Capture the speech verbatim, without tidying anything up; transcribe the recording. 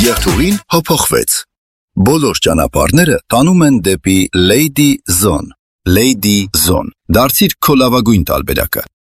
երթուղին հոփոխվեց։ Բոլոր ճանապարհները տանում են դեպի Lady Zone։ Lady Zone։ Դարձիր քո լավագույն տարբերակը։